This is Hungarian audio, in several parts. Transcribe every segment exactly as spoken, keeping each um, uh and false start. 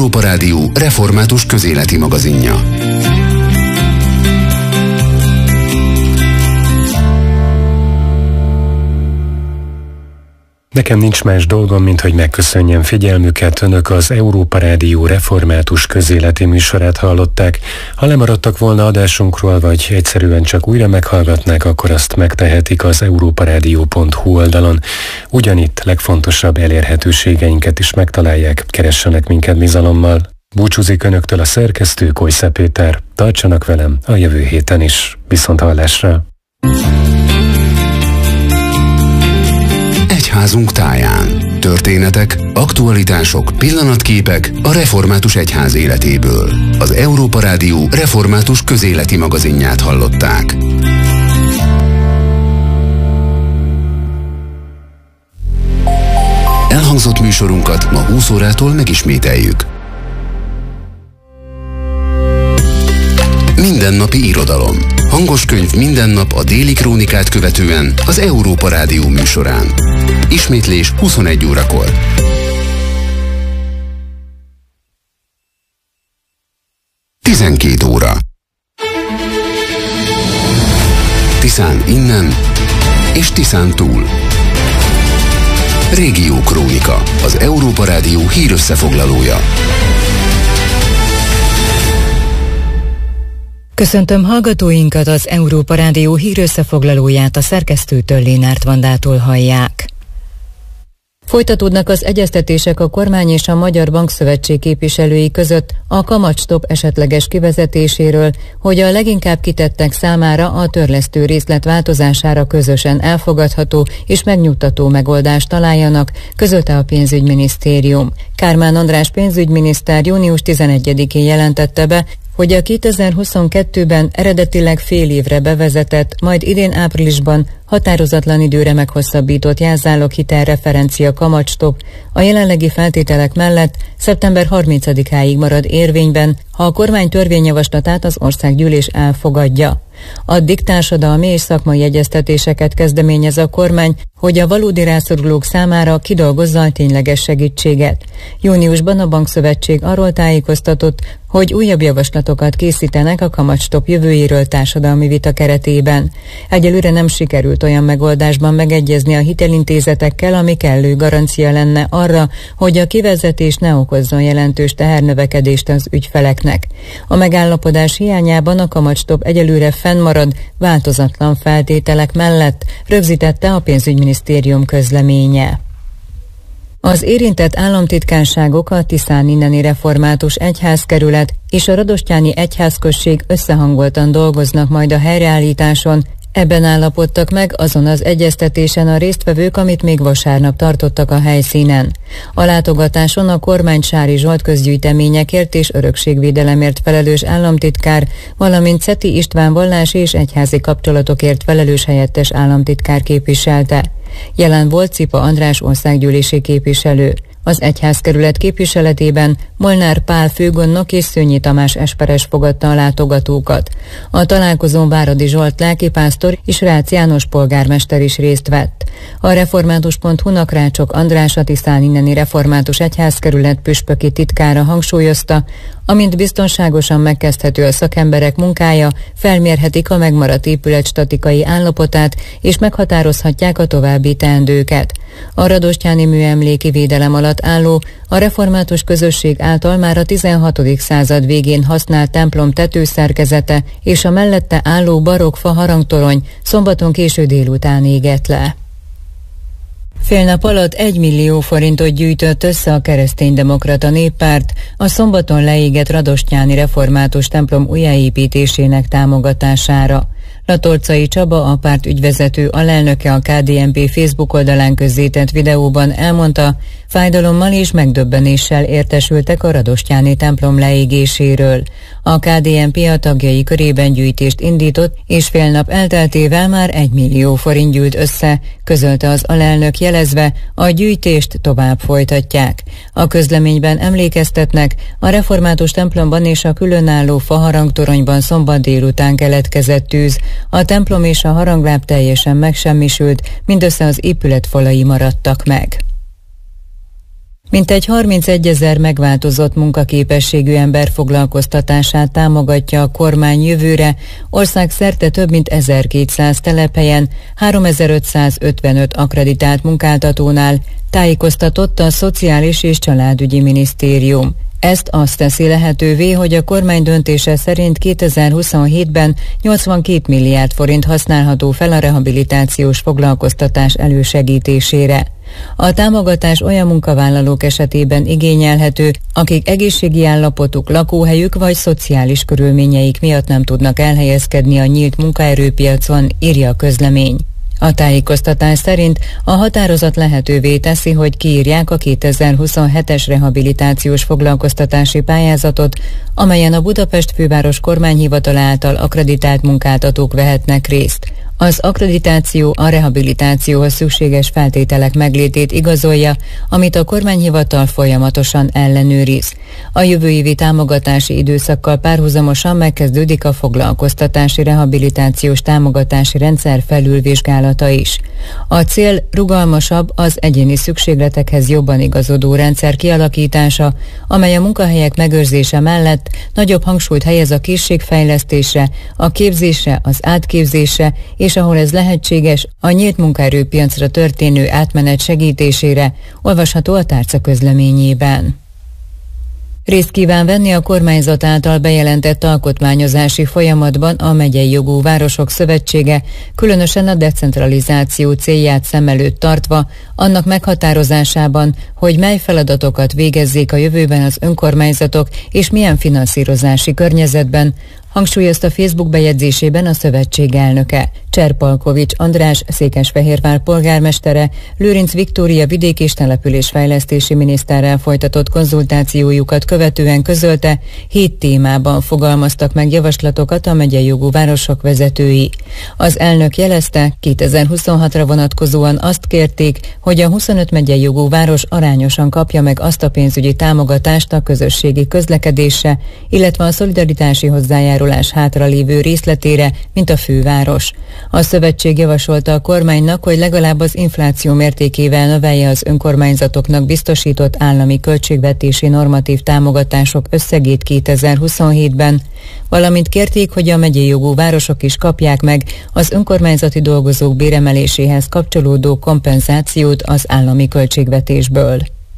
Európa Rádió református közéleti magazinja. Nekem nincs más dolgom, mint hogy megköszönjem figyelmüket. Önök az Európa Rádió református közéleti műsorát hallották. Ha lemaradtak volna adásunkról, vagy egyszerűen csak újra meghallgatnák, akkor azt megtehetik az európarádió pont hu oldalon. Ugyanitt legfontosabb elérhetőségeinket is megtalálják, keressenek minket bizalommal. Búcsúzik önöktől a szerkesztő, Kojsze Péter. Tartsanak velem a jövő héten is. Viszont hallásra! Egyházunk táján. Történetek, aktualitások, pillanatképek a református egyház életéből. Az Európa Rádió református közéleti magazinját hallották. Elhangzott műsorunkat ma húsz órától megismételjük. Mindennapi irodalom. Hangos könyv minden nap a Déli Krónikát követően az Európa Rádió műsorán. Ismétlés huszonegy órakor. tizenkét óra. Tiszán innen és Tiszán túl. Régió Krónika, az Európa Rádió hírösszefoglalója. Köszöntöm hallgatóinkat, az Európa Rádió hírösszefoglalóját a szerkesztőtől, Lénárt Vandától hallják. Folytatódnak az egyeztetések a kormány és a Magyar Bankszövetség képviselői között a kamatstop esetleges kivezetéséről, hogy a leginkább kitettek számára a törlesztő részlet változására közösen elfogadható és megnyugtató megoldást találjanak, közölte a pénzügyminisztérium. Kármán András pénzügyminiszter június tizenegyedikén jelentette be, hogy a kétezer-huszonkettőben eredetileg fél évre bevezetett, majd idén áprilisban határozatlan időre meghosszabbított jelzáloghitel referencia kamatstop a jelenlegi feltételek mellett szeptember harmincadikáig marad érvényben, ha a kormány törvényjavaslatát az országgyűlés elfogadja. Addig társadalmi és szakmai egyeztetéseket kezdeményez a kormány, hogy a valódi rászorulók számára kidolgozza a tényleges segítséget. Júniusban a Bankszövetség arról tájékoztatott, hogy újabb javaslatokat készítenek a kamatstop jövőjéről társadalmi vita keretében. Egyelőre nem sikerült olyan megoldásban megegyezni a hitelintézetekkel, ami kellő garancia lenne arra, hogy a kivezetés ne okozzon jelentős tehernövekedést az ügyfeleknek. A megállapodás hiányában a kamatstop egyelőre fennmarad változatlan feltételek mellett, rögzítette a pénzügyminisztérium közleménye. Az érintett államtitkárságok, a Tiszán inneni református egyházkerület és a radostyáni egyházközség összehangoltan dolgoznak majd a helyreállításon. Ebben állapodtak meg azon az egyeztetésen a résztvevők, amit még vasárnap tartottak a helyszínen. A látogatáson a kormány Sári Zsolt közgyűjteményekért és örökségvédelemért felelős államtitkár, valamint Szeti István vallási és egyházi kapcsolatokért felelős helyettes államtitkár képviselte. Jelen volt Cipa András országgyűlési képviselő. Az egyházkerület képviseletében Molnár Pál főgondnok és Szőnyi Tamás esperes fogadta a látogatókat. A találkozón Váradi Zsolt lelkipásztor és Rácz János polgármester is részt vett. A református pont hu-nak Rácsok András, a Tiszán inneni református egyházkerület püspöki titkára hangsúlyozta, amint biztonságosan megkezdhető a szakemberek munkája, felmérhetik a megmaradt épület statikai állapotát és meghatározhatják a további teendőket. A radostyáni műemléki védelem alatt álló, a református közösség által már a tizenhatodik század végén használt templom tetőszerkezete és a mellette álló barokkfa harangtorony szombaton késő délután égett le. Fél nap alatt egy millió forintot gyűjtött össze a Kereszténydemokrata Néppárt a szombaton leégett radostyáni református templom újjáépítésének támogatására. Latorcai Csaba, a párt ügyvezető alelnöke a ká dé en pé Facebook oldalán közzétett videóban elmondta, fájdalommal és megdöbbenéssel értesültek a radostyáni templom leégéséről. A ká dé en pé a tagjai körében gyűjtést indított, és fél nap elteltével már egy millió forint gyűlt össze, közölte az alelnök, jelezve, a gyűjtést tovább folytatják. A közleményben emlékeztetnek, a református templomban és a különálló faharangtoronyban szombat délután keletkezett tűz. A templom és a harangláb teljesen megsemmisült, mindössze az épület falai maradtak meg. Mintegy harmincegyezer megváltozott munkaképességű ember foglalkoztatását támogatja a kormány jövőre, országszerte több mint ezerkétszáz telephelyen, háromezer-ötszázötvenöt akkreditált munkáltatónál, tájékoztatott a Szociális és Családügyi Minisztérium. Ezt azt teszi lehetővé, hogy a kormány döntése szerint kétezer-huszonhétben nyolcvankét milliárd forint használható fel a rehabilitációs foglalkoztatás elősegítésére. A támogatás olyan munkavállalók esetében igényelhető, akik egészségi állapotuk, lakóhelyük vagy szociális körülményeik miatt nem tudnak elhelyezkedni a nyílt munkaerőpiacon, írja a közlemény. A tájékoztatás szerint a határozat lehetővé teszi, hogy kiírják a kétezer-huszonhetes rehabilitációs foglalkoztatási pályázatot, amelyen a Budapest főváros kormányhivatal által akkreditált munkáltatók vehetnek részt. Az akkreditáció a rehabilitációhoz szükséges feltételek meglétét igazolja, amit a kormányhivatal folyamatosan ellenőriz. A jövő évi támogatási időszakkal párhuzamosan megkezdődik a foglalkoztatási rehabilitációs támogatási rendszer felülvizsgálata is. A cél rugalmasabb, az egyéni szükségletekhez jobban igazodó rendszer kialakítása, amely a munkahelyek megőrzése mellett nagyobb hangsúlyt helyez a készségfejlesztésre, a képzésre, az átképzésre, és ahol ez lehetséges, a nyílt munkaerőpiacra történő átmenet segítésére, olvasható a tárca közleményében. Részt kíván venni a kormányzat által bejelentett alkotmányozási folyamatban a Megyei Jogú Városok Szövetsége, különösen a decentralizáció célját szem előtt tartva, annak meghatározásában, hogy mely feladatokat végezzék a jövőben az önkormányzatok és milyen finanszírozási környezetben, hangsúlyozta Facebook bejegyzésében a szövetség elnöke. Cserpalkovics András, Székesfehérvár polgármestere, Lőrinc Viktória vidék- és településfejlesztési miniszterrel folytatott konzultációjukat követően közölte, hét témában fogalmaztak meg javaslatokat a megyei jogú városok vezetői. Az elnök jelezte, kétezer-huszonhatra vonatkozóan azt kérték, hogy a huszonöt megyei jogú város arányosan kapja meg azt a pénzügyi támogatást a közösségi közlekedésre, illetve a szolidaritási hozzájárulás hátralévő részletére, mint a főváros. A szövetség javasolta a kormánynak, hogy legalább az infláció mértékével növelje az önkormányzatoknak biztosított állami költségvetési normatív támogatások összegét kétezer-huszonhétben, valamint kérték, hogy a megyei jogú városok is kapják meg az önkormányzati dolgozók béremeléséhez kapcsolódó kompenzációt az állami költségvetésből.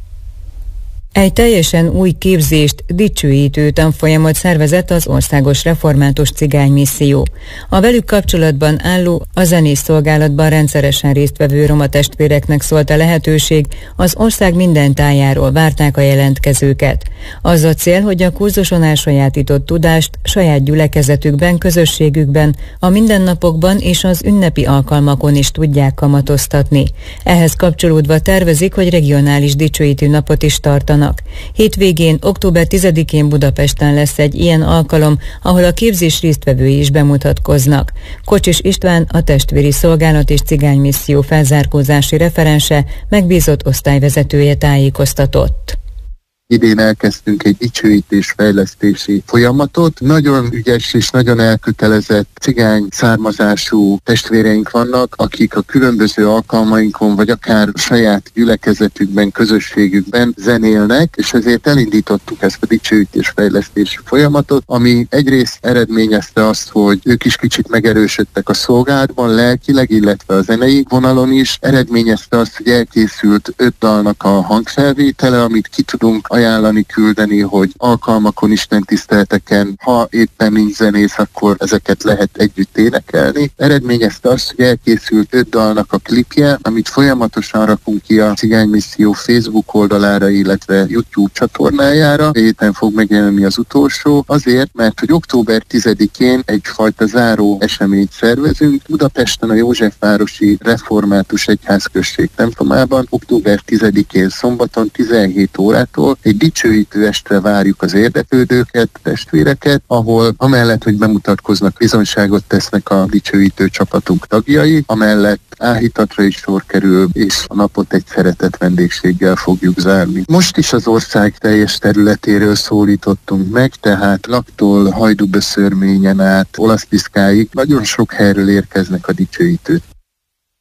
Egy teljesen új képzést, dicsőítő tanfolyamot szervezett az Országos Református Cigánymisszió. A velük kapcsolatban álló, a zenész szolgálatban rendszeresen résztvevő roma testvéreknek szólt a lehetőség, az ország minden tájáról várták a jelentkezőket. Az a cél, hogy a kurzuson elsajátított tudást saját gyülekezetükben, közösségükben, a mindennapokban és az ünnepi alkalmakon is tudják kamatoztatni. Ehhez kapcsolódva tervezik, hogy regionális dicsőítő napot is tartanak. Hétvégén, október tizedikén Budapesten lesz egy ilyen alkalom, ahol a képzés résztvevői is bemutatkoznak. Kocsis István, a Testvéri Szolgálat és Cigánymisszió felzárkózási referense, megbízott osztályvezetője tájékoztatott. Idén elkezdtünk egy dicsőítés fejlesztési folyamatot. Nagyon ügyes és nagyon elkötelezett cigány származású testvéreink vannak, akik a különböző alkalmainkon, vagy akár saját gyülekezetükben, közösségükben zenélnek, és ezért elindítottuk ezt a dicsőítés fejlesztési folyamatot, ami egyrészt eredményezte azt, hogy ők is kicsit megerősödtek a szolgálatban, lelkileg, illetve a zenei vonalon is. Eredményezte azt, hogy elkészült öt dalnak a hangfelvétele, amit ki tudunk ajánlani, küldeni, hogy alkalmakon, istentiszteleteken, ha éppen nincs zenész, akkor ezeket lehet együtt énekelni. Eredményezte azt, hogy elkészült öt dalnak a klipje, amit folyamatosan rakunk ki a Cigánymisszió Facebook oldalára, illetve YouTube csatornájára. Héten fog megjelenni az utolsó, azért, mert hogy október tizedikén egyfajta záró eseményt szervezünk. Budapesten a Józsefvárosi Református Egyházközség templomában október tizedikén szombaton tizenhét órától egy dicsőítő estre várjuk az érdeklődőket, testvéreket, ahol amellett, hogy bemutatkoznak, bizonyságot tesznek a dicsőítő csapatunk tagjai, amellett áhítatra is sor kerül, és a napot egy szeretett vendégséggel fogjuk zárni. Most is az ország teljes területéről szólítottunk meg, tehát Laktól Hajdúböszörményen át Olaszpiszkáig nagyon sok helyről érkeznek a dicsőítők.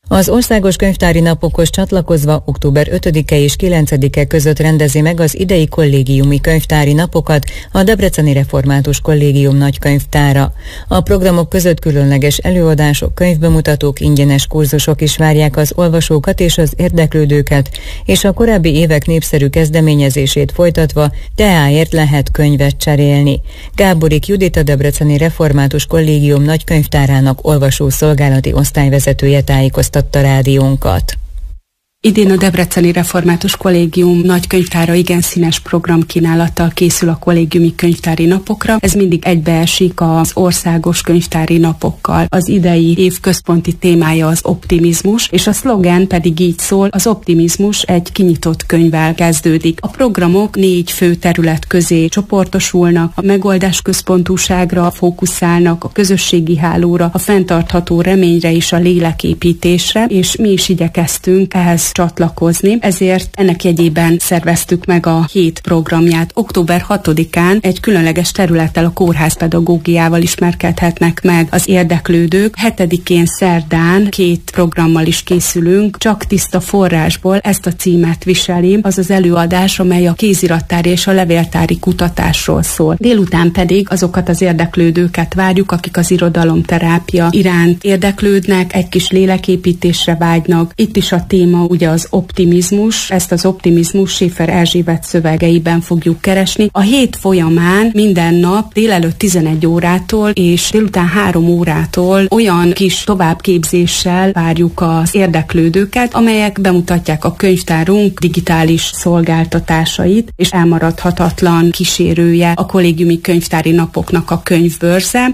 Az Országos Könyvtári Napokhoz csatlakozva október ötödike és kilencedike között rendezi meg az idei kollégiumi könyvtári napokat a Debreceni Református Kollégium nagykönyvtára. A programok között különleges előadások, könyvbemutatók, ingyenes kurzusok is várják az olvasókat és az érdeklődőket, és a korábbi évek népszerű kezdeményezését folytatva teáért lehet könyvet cserélni. Gáborik Judit, a Debreceni Református Kollégium nagykönyvtárának olvasószolgálati osztályvezetője tájékoztatta a rádiónkat. Idén a Debreceni Református Kollégium nagykönyvtára igen színes programkínálattal készül a kollégiumi könyvtári napokra. Ez mindig egybeesik az országos könyvtári napokkal. Az idei év központi témája az optimizmus, és a szlogen pedig így szól: az optimizmus egy kinyitott könyvvel kezdődik. A programok négy fő terület közé csoportosulnak, a megoldásközpontúságra fókuszálnak, a közösségi hálóra, a fenntartható reményre és a léleképítésre, és mi is igyekeztünk ehhez csatlakozni, ezért ennek jegyében szerveztük meg a hét programját. október hatodikán egy különleges területtel, a kórházpedagógiával ismerkedhetnek meg az érdeklődők. hetedikén szerdán két programmal is készülünk, Csak tiszta forrásból, ezt a címet viseli, az az előadás, amely a kézirattári és a levéltári kutatásról szól. Délután pedig azokat az érdeklődőket várjuk, akik az irodalomterápia iránt érdeklődnek, egy kis léleképítésre vágynak. Itt is a téma ugye az optimizmus, ezt az optimizmus Schäfer Erzsébet szövegeiben fogjuk keresni. A hét folyamán minden nap délelőtt tizenegy órától és délután három órától olyan kis továbbképzéssel várjuk az érdeklődőket, amelyek bemutatják a könyvtárunk digitális szolgáltatásait, és elmaradhatatlan kísérője a kollégiumi könyvtári napoknak a könyvbörze.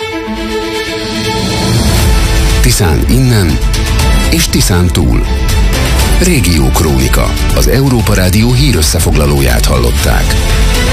Tiszán innen és Tiszán túl. Régió Krónika. Az Európa Rádió hírösszefoglalóját hallották.